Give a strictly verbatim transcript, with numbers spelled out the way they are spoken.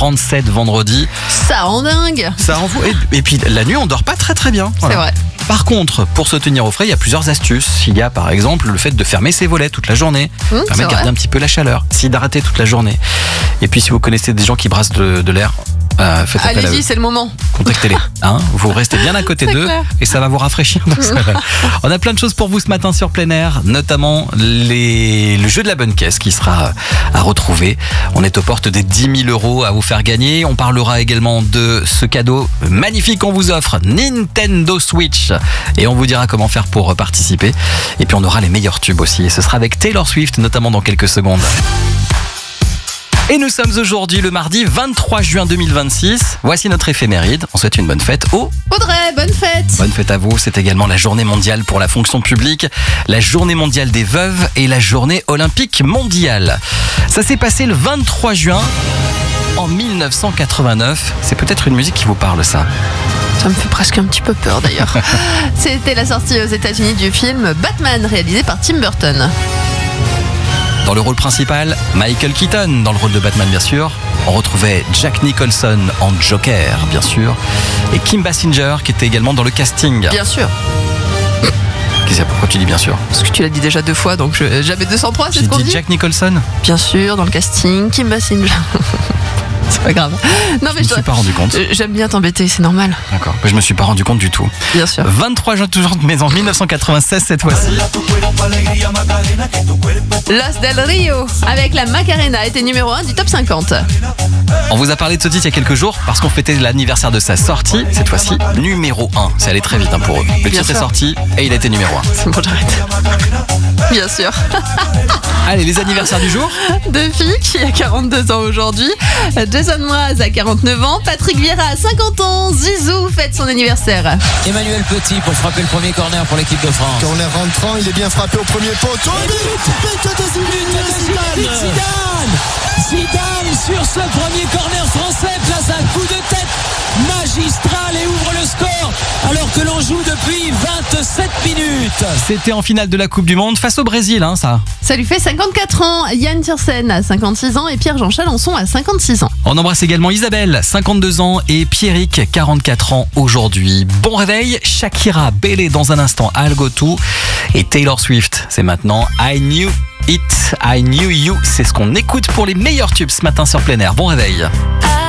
trente-sept vendredi. Ça rend dingue. Ça rend fou. Et, et puis la nuit, on dort pas très très bien. Voilà. C'est vrai. Par contre, pour se tenir au frais, il y a plusieurs astuces. Il y a par exemple le fait de fermer ses volets toute la journée. Mmh, ça permet de vrai. garder un petit peu la chaleur, s'hydrater toute la journée. Et puis si vous connaissez des gens qui brassent de, de l'air, euh, faites appel à eux. Allez-y, c'est le moment. Contactez-les. Hein, vous restez bien à côté C'est d'eux clair. et ça va vous rafraîchir. Donc ça va. On a plein de choses pour vous ce matin sur plein air, notamment les... le jeu de la bonne caisse qui sera à retrouver. On est aux portes des dix mille euros à vous faire gagner. On parlera également de ce cadeau magnifique qu'on vous offre, Nintendo Switch. Et on vous dira comment faire pour participer. Et puis on aura les meilleurs tubes aussi. Et ce sera avec Taylor Swift, notamment dans quelques secondes. Et nous sommes aujourd'hui le mardi vingt-trois juin deux mille vingt-six. Voici notre éphéméride. On souhaite une bonne fête au... Audrey, bonne fête. Bonne fête à vous. C'est également la journée mondiale pour la fonction publique, la journée mondiale des veuves et la journée olympique mondiale. Ça s'est passé le vingt-trois juin en mille neuf cent quatre-vingt-neuf. C'est peut-être une musique qui vous parle, ça. Ça me fait presque un petit peu peur d'ailleurs. C'était la sortie aux États-Unis du film Batman, réalisé par Tim Burton. Dans le rôle principal, Michael Keaton. Dans le rôle de Batman, bien sûr. On retrouvait Jack Nicholson en Joker, bien sûr. Et Kim Basinger, qui était également dans le casting. Bien sûr. Qu'est-ce que pourquoi tu dis bien sûr? Parce que tu l'as dit déjà deux fois, donc je, jamais deux cent trois, c'est J'ai ce qu'on dit dit. Jack Nicholson? Bien sûr, dans le casting, Kim Basinger. C'est pas grave. Non, mais Je me suis pas rendu compte. J'aime bien t'embêter, c'est normal. D'accord, je me suis pas rendu compte du tout. Bien sûr. vingt-trois juin toujours, mais en mille neuf cent quatre-vingt-seize cette fois-ci. Los del Rio, avec la Macarena, était numéro un du top cinquante. On vous a parlé de ce titre il y a quelques jours parce qu'on fêtait l'anniversaire de sa sortie. Cette fois-ci, numéro un. C'est allé très vite hein, pour eux. Le Bien titre est sûr. sorti et il a été numéro un. C'est bon, j'arrête. Bien sûr. Allez, les anniversaires du jour. Deux filles qui a quarante-deux ans aujourd'hui. Jason Mraz a quarante-neuf ans. Patrick Vieira a cinquante ans. Zizou fête son anniversaire. Emmanuel Petit pour frapper le premier corner pour l'équipe de France. Corner rentrant, il est bien frappé au premier poteau. But de Zidane. Zidane Zidane sur ce premier corner français place un coup de tête magistral et ouvre le score alors que l'on joue depuis vingt-sept minutes. C'était en finale de la Coupe du Monde face au Brésil, hein, ça. Ça lui fait cinquante-quatre ans. Yann Tiersen a cinquante-six ans et Pierre-Jean Chalençon a cinquante-six ans. On embrasse également Isabelle, cinquante-deux ans, et Pierrick, quarante-quatre ans aujourd'hui. Bon réveil, Shakira, Bélé dans un instant, I'll Go To, et Taylor Swift, c'est maintenant I Knew It, I Knew You. C'est ce qu'on écoute pour les meilleurs tubes ce matin sur plein air. Bon réveil. I